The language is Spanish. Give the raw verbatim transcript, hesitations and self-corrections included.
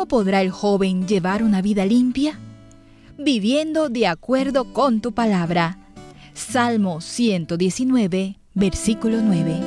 ¿Cómo podrá el joven llevar una vida limpia? Viviendo de acuerdo con tu palabra. Salmo ciento diecinueve, versículo nueve.